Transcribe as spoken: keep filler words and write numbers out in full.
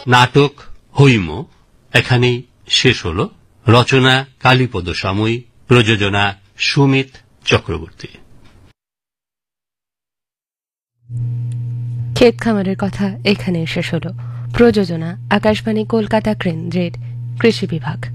নাটক হৈম এখানেই শেষ হল। রচনা কালীপদ সাময়ী, প্রযোজনা সুমিত চক্রবর্তী। ক্ষেত খামারের কথা এখানে শেষ হল। প্রযোজনা আকাশবাণী কলকাতা কেন্দ্রের কৃষি বিভাগ।